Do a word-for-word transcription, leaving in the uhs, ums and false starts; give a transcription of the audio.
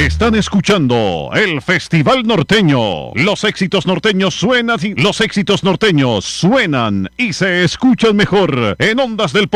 Están escuchando el Festival Norteño. Los éxitos norteños suenan y los éxitos norteños suenan y se escuchan mejor en Ondas del